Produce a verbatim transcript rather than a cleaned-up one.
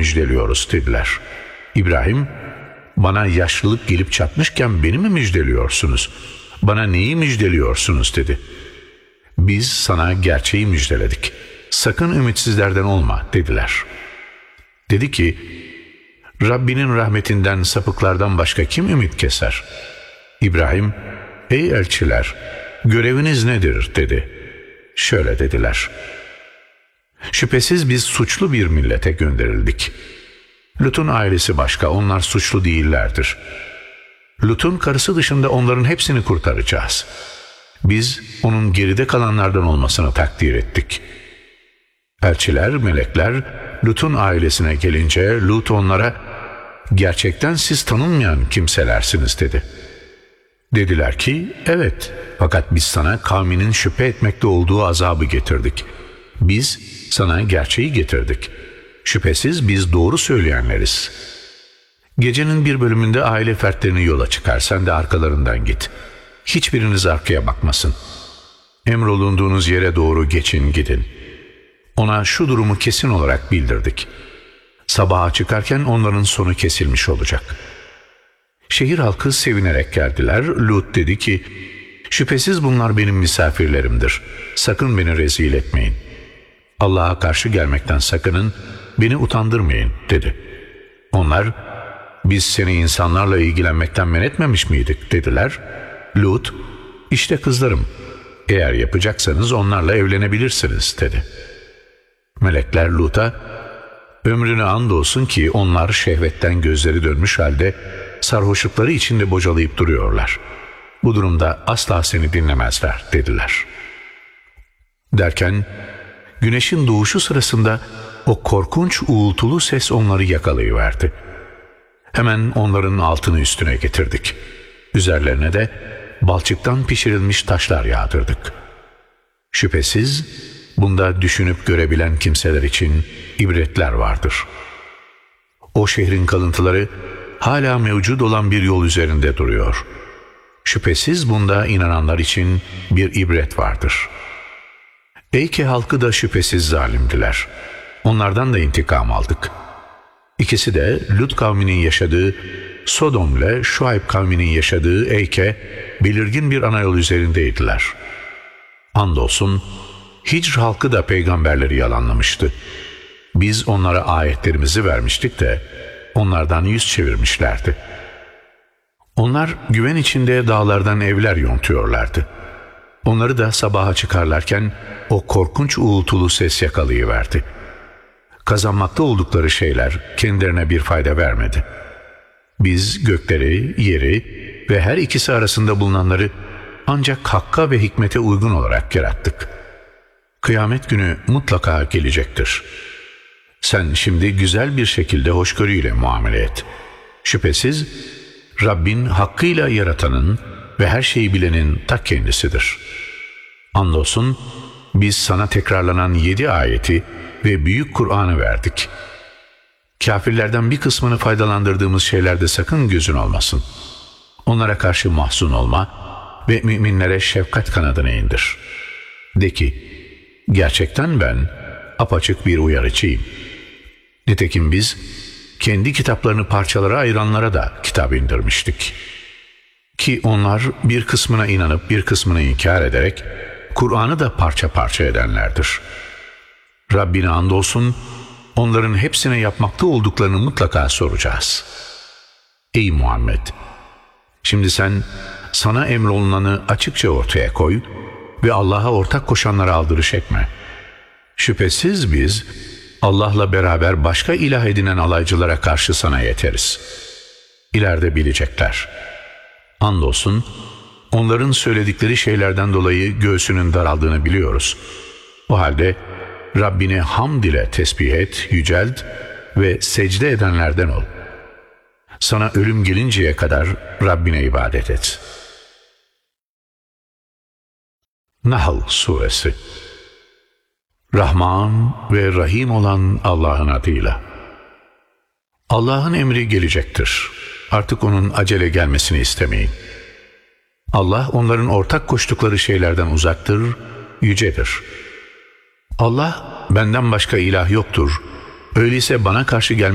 müjdeliyoruz dediler. İbrahim, bana yaşlılık gelip çatmışken beni mi müjdeliyorsunuz? Bana neyi müjdeliyorsunuz dedi. Biz sana gerçeği müjdeledik. Sakın ümitsizlerden olma dediler. Dedi ki, Rabbinin rahmetinden sapıklardan başka kim ümit keser? İbrahim, ey elçiler, göreviniz nedir dedi. Şöyle dediler. Şüphesiz biz suçlu bir millete gönderildik. Lut'un ailesi başka, onlar suçlu değillerdir. Lut'un karısı dışında onların hepsini kurtaracağız. Biz onun geride kalanlardan olmasını takdir ettik. Elçiler, melekler Lut'un ailesine gelince Lut onlara, gerçekten siz tanınmayan kimselersiniz dedi. Dediler ki, evet, fakat biz sana kavminin şüphe etmekte olduğu azabı getirdik. Biz sana gerçeği getirdik. Şüphesiz biz doğru söyleyenleriz. Gecenin bir bölümünde aile fertlerini yola çıkar, sen de arkalarından git. Hiçbiriniz arkaya bakmasın. Emrolunduğunuz yere doğru geçin gidin. Ona şu durumu kesin olarak bildirdik. Sabaha çıkarken onların sonu kesilmiş olacak. Şehir halkı sevinerek geldiler. Lut dedi ki, şüphesiz bunlar benim misafirlerimdir. Sakın beni rezil etmeyin. Allah'a karşı gelmekten sakının, beni utandırmayın dedi. Onlar, biz seni insanlarla ilgilenmekten men etmemiş miydik dediler. Lut, işte kızlarım, eğer yapacaksanız onlarla evlenebilirsiniz dedi. Melekler Lut'a, ömrüne andolsun ki onlar şehvetten gözleri dönmüş halde sarhoşlukları içinde bocalayıp duruyorlar. Bu durumda asla seni dinlemezler dediler. Derken güneşin doğuşu sırasında o korkunç uğultulu ses onları yakalayıverdi. Hemen onların altını üstüne getirdik. Üzerlerine de balçıktan pişirilmiş taşlar yağdırdık. Şüphesiz bunda düşünüp görebilen kimseler için ibretler vardır. O şehrin kalıntıları hala mevcut olan bir yol üzerinde duruyor. Şüphesiz bunda inananlar için bir ibret vardır. Eyke halkı da şüphesiz zalimdiler. Onlardan da intikam aldık. İkisi de Lut kavminin yaşadığı Sodom ile Şuayb kavminin yaşadığı Eyke belirgin bir ana yol üzerindeydiler. Andolsun Hicr halkı da peygamberleri yalanlamıştı. Biz onlara ayetlerimizi vermiştik de onlardan yüz çevirmişlerdi. Onlar güven içinde dağlardan evler yontuyorlardı. Onları da sabaha çıkarlarken o korkunç uğultulu ses yakalayıverdi. Kazanmakta oldukları şeyler kendilerine bir fayda vermedi. Biz gökleri, yeri ve her ikisi arasında bulunanları ancak hakka ve hikmete uygun olarak yarattık. Kıyamet günü mutlaka gelecektir. Sen şimdi güzel bir şekilde hoşgörüyle muamele et. Şüphesiz Rabbin hakkıyla yaratanın ve her şeyi bilenin ta kendisidir. Andolsun biz sana tekrarlanan yedi ayeti ve büyük Kur'an'ı verdik. Kafirlerden bir kısmını faydalandırdığımız şeylerde sakın gözün olmasın. Onlara karşı mahzun olma ve müminlere şefkat kanadını indir. De ki, gerçekten ben apaçık bir uyarıcıyım. Nitekim biz kendi kitaplarını parçalara ayıranlara da kitap indirmiştik. Ki onlar bir kısmına inanıp bir kısmını inkar ederek Kur'an'ı da parça parça edenlerdir. Rabbine andolsun onların hepsine yapmakta olduklarını mutlaka soracağız. Ey Muhammed! Şimdi sen sana emrolunanı açıkça ortaya koy ve Allah'a ortak koşanlara aldırış etme. Şüphesiz biz Allah'la beraber başka ilah edinen alaycılara karşı sana yeteriz. İleride bilecekler. Andolsun onların söyledikleri şeylerden dolayı göğsünün daraldığını biliyoruz. O halde Rabbine hamd ile tesbih et, yücelt ve secde edenlerden ol. Sana ölüm gelinceye kadar Rabbine ibadet et. Nahl Suresi. Rahman ve Rahim olan Allah'ın adıyla. Allah'ın emri gelecektir. Artık onun acele gelmesini istemeyin. Allah onların ortak koştukları şeylerden uzaktır, yücedir. Allah, benden başka ilah yoktur. Öyleyse bana karşı gelmesini